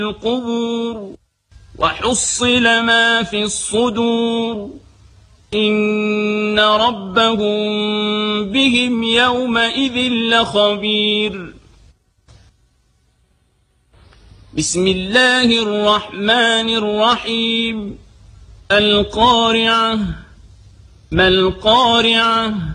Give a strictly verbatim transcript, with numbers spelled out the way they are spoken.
القبور وحصل ما في الصدور إن ربهم بهم يومئذ لخبير. بسم الله الرحمن الرحيم. القارعة. ما القارعة؟